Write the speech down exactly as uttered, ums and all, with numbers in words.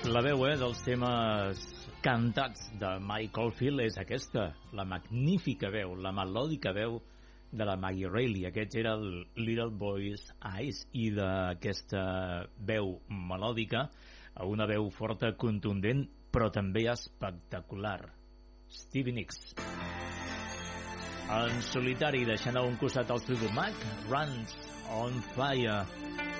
La veu eh, dels temes cantats de Mike Oldfield és aquesta, la magnífica veu, la melòdica veu de la Maggie Reilly. Aquest era el Little Boy's Eyes, i d'aquesta veu melòdica a una veu forta, contundent, però també espectacular, Stevie Nicks. En solitari, deixant a un costat el Fleetwood Mac, Runs on Fire.